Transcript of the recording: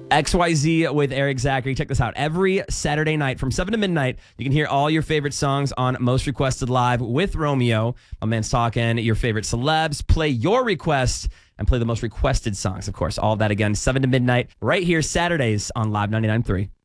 XYZ with Eric Zachary. Check this out. Every Saturday night from 7 to midnight, you can hear all your favorite songs on Most Requested Live with Romeo. My man's talking your favorite celebs, play your requests, and play the most requested songs, of course. All of that again, 7 to midnight, right here Saturdays on Live 99.3.